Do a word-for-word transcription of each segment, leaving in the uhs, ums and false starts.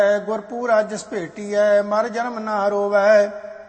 ਗੁਰਪੂਰਾ ਜਿਸ ਭੇਟੀਐ ਮਰ ਜਨਮ ਨਾ ਰੋਵੈ।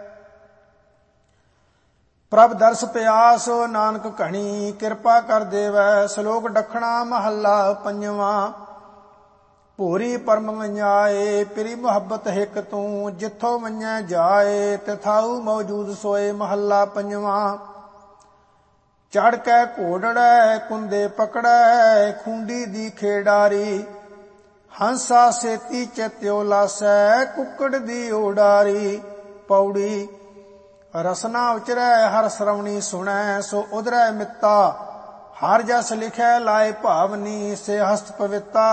ਪ੍ਰਭ ਦਰਸ ਪਿਆਸ ਨਾਨਕ ਘਣੀ ਕਿਰਪਾ ਕਰ ਦੇਵੈ। ਸ਼ਲੋਕ ਡਖਣਾ ਮਹੱਲਾ ਪੰਜਵਾਂ। ਭੂਰੀ ਪਰਮ ਵੰਜਾਏ ਪਿਰੀ ਮੁਹੱਬਤ ਹਿਕ ਤੂੰ, ਜਿੱਥੋਂ ਮੰਨੈ ਜਾਏ ਤਿਥਾਉ ਮੌਜੂਦ ਸੋਏ। ਮਹੱਲਾ ਪੰਜਵਾਂ। ਚੜ ਕੇ ਘੋੜੜੈ ਕੁੰਦੇ ਪਕੜੈ, ਖੂੰਡੀ ਦੀ ਖੇਡਾਰੀ। ਹੰਸਾ ਸੇਤੀ ਚਿਤਿਓ ਲਾਸੈ, ਕੁੱਕੜ ਦੀ ਉਡਾਰੀ। ਪੌੜੀ। ਰਸਨਾ ਉਚਰੈ ਹਰ ਸਰਵਣੀ ਸੁਣੈ, ਸੋ ਉਧਰੈ ਮਿੱਤਾ। ਹਰ ਜਸ ਲਿਖੈ ਲਾਏ ਭਾਵਨੀ, ਸੇ ਹਸਤ ਪਵਿੱਤਾ।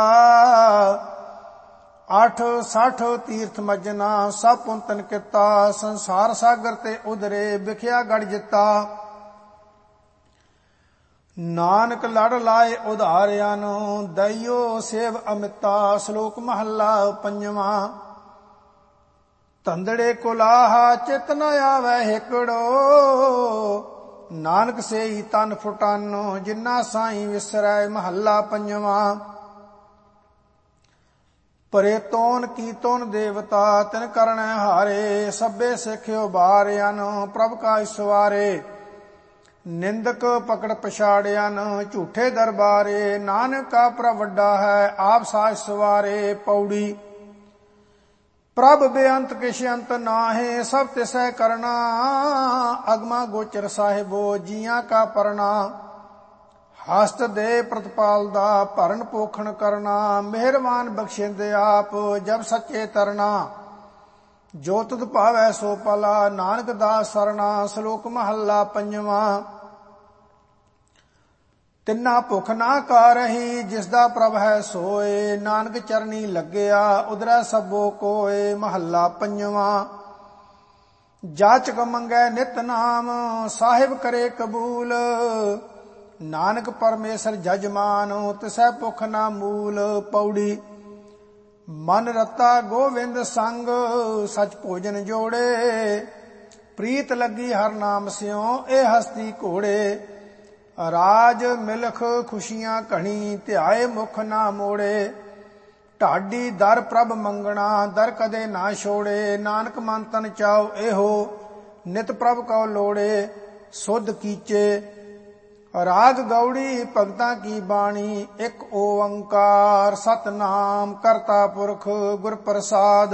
ਅੱਠ ਸੱਠ ਤੀਰਥ ਮੱਜਨਾ, ਸਭ ਪੁੰਤਨ ਕੀਤਾ। ਸੰਸਾਰ ਸਾਗਰ ਤੇ ਉਧਰੇ, ਵਿਖਿਆ ਗੜ ਜਿੱਤਾ। ਨਾਨਕ ਲੜ ਲਾਏ ਉਧਾਰਿਆਂ ਨੂੰ, ਦਈਓ ਸੇਵ ਅਮਿਤਾ। ਸ਼ਲੋਕ ਮਹੱਲਾ ਪੰਜਵਾਂ। ਧੰਦੜੇ ਕੁਲਾਹਾ ਚਿਤ ਨ ਆਵੈ ਹਿਕੜੋ, ਨਾਨਕ ਸੇਈ ਤਨ ਫੁਟਾਨੋ, ਜਿਨਾ ਸਾਈ ਵਿਸਰੈ। ਮਹੱਲਾ ਪੰਜਵਾਂ। ਪਰੇ ਤੋਨ ਕੀਤੋਨ ਦੇਵਤਾ, ਤਿਨ ਕਰਣੈ ਹਾਰੇ। ਸਭੇ ਸਿੱਖਿਓ ਬਾਰਿਆਨ, ਪ੍ਰਭ ਕਾ ਸਵਾਰੇ। ਨਿੰਦਕ ਪਕੜ ਪਛਾੜਿਆਨ, ਝੂਠੇ ਦਰਬਾਰੇ। ਨਾਨਕ ਕਾ ਪ੍ਰਭ ਵੱਡਾ ਹੈ, ਆਪ ਸਾਜ ਸਵਾਰੇ। ਪੌੜੀ। ਪ੍ਰਭ ਬੇਅੰਤ ਕਿਛ ਅੰਤ ਨਾਹੇ, ਸਭ ਤਿਸੈ ਕਰਨਾ। ਅਗਮਾ ਗੋਚਰ ਸਾਹਿਬੋ, ਜੀਆਂ ਕਾ ਪਰਣਾ। ਹਸਤ ਦੇ ਪ੍ਰਤਪਾਲ ਦਾ, ਭਰਨ ਪੋਖਣ ਕਰਨਾ। ਮਿਹਰਬਾਨ ਬਖਸ਼ਿੰਦੇ ਆਪ, ਜਬ ਸੱਚੇ ਤਰਨਾ। ਜੋ ਤੁਧ ਭਾਵੈ ਸੋ ਪਲਾ, ਨਾਨਕ ਦਾਸ ਸਰਣਾ। ਸ਼ਲੋਕ ਮਹੱਲਾ ਪੰਜਵਾਂ। ਤਿੰਨਾ ਭੁੱਖ ਨਾ ਕਾਰਹੀ, ਜਿਸਦਾ ਪ੍ਰਭ ਹੈ ਸੋਏ। ਨਾਨਕ ਚਰਨੀ ਲੱਗਿਆ, ਉਧਰੈ ਸਭੋ ਕੋਏ। ਮਹੱਲਾ ਪੰਜਵਾਂ। ਜਾਚਕ ਮੰਗੈ ਨਿਤ ਨਾਮ, ਸਾਹਿਬ ਕਰੇ ਕਬੂਲ। ਨਾਨਕ ਪਰਮੇਸ਼ਰ ਜਜਮਾਨ, ਤਿਸੈ ਭੁੱਖ ਨਾ ਮੂਲ। ਪੌੜੀ। ਮਨ ਰਤਾ ਗੋਵਿੰਦ ਸੰਗ, ਸਚ ਭੋਜਨ ਜੋੜੇ। ਪ੍ਰੀਤ ਲੱਗੀ ਹਰ ਨਾਮ ਸਿਉ, ਇਹ ਹਸਤੀ ਘੋੜੇ। ਰਾਜ ਮਿਲਖ ਖੁਸ਼ੀਆਂ ਘਣੀ, ਧਿਆਏ ਮੁਖ ਨਾ ਮੋੜੇ। ਢਾਡੀ ਦਰ ਪ੍ਰਭ ਮੰਗਣਾ, ਦਰ ਕਦੇ ਨਾ ਛੋੜੇ। ਨਾਨਕ ਮਨ ਤਨ ਚਾਉ ਇਹੋ, ਨਿਤ ਪ੍ਰਭ ਕਉ ਲੋੜੇ। ਸੁਧ ਕੀਚੇ। ਰਾਗ ਗੌੜੀ ਭਗਤਾਂ ਕੀ ਬਾਣੀ, ਇੱਕ ਓੰਕਾਰ ਸਤਨਾਮ ਕਰਤਾ ਪੁਰਖ ਗੁਰ ਪ੍ਰਸਾਦ।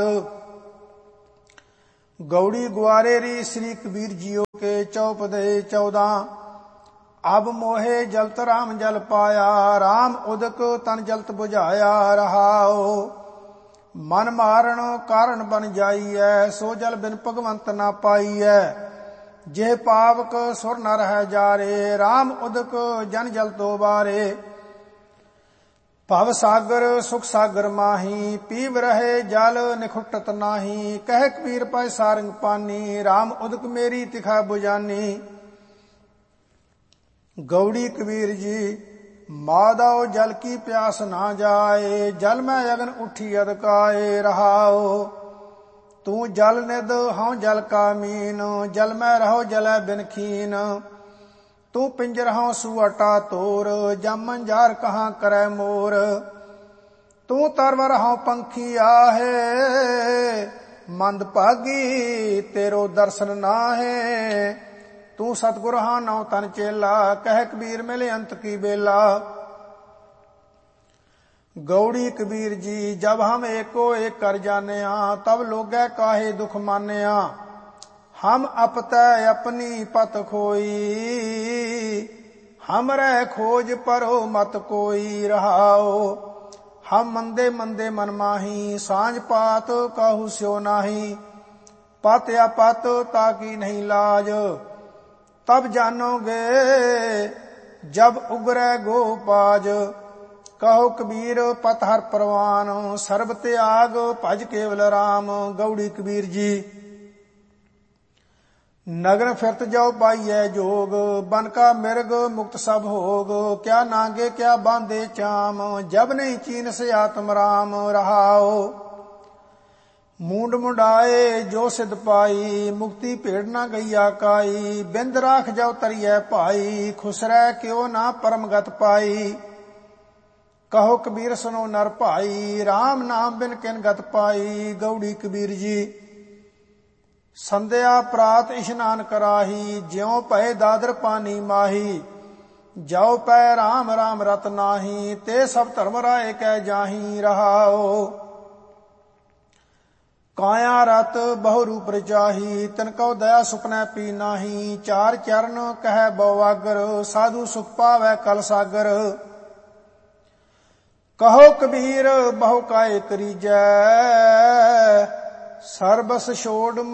ਗੌੜੀ ਗੁਆਰੇ ਰੀ ਸ੍ਰੀ ਕਬੀਰ ਜੀਓ ਕੇ, ਚੌਪਦੇ ਚੌਦਾਂ। ਅਬ ਮੋਹੇ ਜਲਤ ਰਾਮ ਜਲ ਪਾਇਆ, ਰਾਮ ਉਦਕ ਤਨ ਜਲਤ ਬੁਝਾਇਆ। ਰਹਾਓ। ਮਨ ਮਾਰਨ ਕਾਰਨ ਬਨ ਜਾਈਐ, ਸੋ ਜਲ ਬਿਨ ਭਗਵੰਤ ਨਾ ਪਾਈਐ। ਜੇ ਪਾਵਕ ਸੁਰ ਨ ਰਹਿ ਜਾਰੇ, ਰਾਮ ਉਦਕ ਜਨ ਜਲ ਤੋ ਬਾਰੇ। ਭਵ ਸਾਗਰ ਸੁਖ ਸਾਗਰ ਮਾਹੀ, ਪੀਵ ਰਹੇ ਜਲ ਨਿਖੁੱਟਤ ਨਾਹੀ। ਕਹਿ ਕਬੀਰ ਪੈ ਸਾਰੰਗ ਪਾਨੀ, ਰਾਮ ਉਦਕ ਮੇਰੀ ਤਿਖਾ ਬੁਝਾਨੀ। ਗੌੜੀ ਕਬੀਰ ਜੀ। ਮਾਧਵ ਜਲ ਕੀ ਪਿਆਸ ਨਾ ਜਾਏ, ਜਲ ਮੈਂ ਅਗਨ ਉੱਠੀ ਅਦਕਾਏ। ਰਹਾਓ। ਤੂੰ ਜਲ ਨਿਧ ਹਉ ਜਲ ਕਾ ਮੀਨ, ਜਲ ਮੈਂ ਰਹੋ ਜਲੈ ਬਿਨ ਖੀਨ। ਤੂੰ ਪਿੰਜਰ ਹਉ ਸੁਅਟਾ ਤੋਰ, ਜਾਮਨ ਜਾਰ ਕਹਾਂ ਕਰੈ ਮੋਰ। ਤੂੰ ਤਰਵਰ ਹਉ ਪੰਖੀ ਆਹੇ, ਮੰਦ ਭਾਗੀ ਤੇਰੋ ਦਰਸ਼ਨ ਨਾਹੇ। ਤੂੰ ਸਤਿਗੁਰ ਹਾਂ ਨਉ ਤਨ ਚੇਲਾ, ਕਹਿ ਕਬੀਰ ਮਿਲੇ ਅੰਤ ਕੀ ਬੇਲਾ। गौड़ी कबीर जी। जब हम एको एक कर जानिया, तब लोगै काहे दुख मानिया। हम अपतै अपनी पत खोई, हमरै खोज परो मत कोई। रहाओ। हम मंदे मंदे मन माही, सांझ पात काहू स्यो नाही। पत या पत ताकी नहीं लाज, तब जानोगे जब उगरै गोपाज। कहो कबीर पत हर परवान, सर्ब त्याग भज केवल राम। गौड़ी कबीर जी। नगन फिरत जाओ पाइयै जोग, बन का मिर्ग मुक्त सब होग। क्या नागे क्या बांधे चाम, जब नहीं चीन से आत्म राम। रहाओ। मूंड मुंडाए जो सिद्ध पाई, मुक्ति भेड़ ना गईया काई। बिंद राख जाओ तरियै भाई, खुसरै क्यों ना परम गत पाई। कहो कबीर सुनो नर भाई, राम नाम बिन किन गत पाई। गौड़ी कबीर जी। संध्या प्रात इशनान कराही, ज्यों पए दादर पानी माही। जाओ पै राम राम रत नाही, ते सब धर्म राय कै जाही। रहाओ काया रत बहु रूप रचाही, तिनको दया सुपनै पी नाही। चार चरण कह बवागर, साधु सुख पावै कल सागर। कहो कबीर बहु काय करीजै, सर्बस छोड़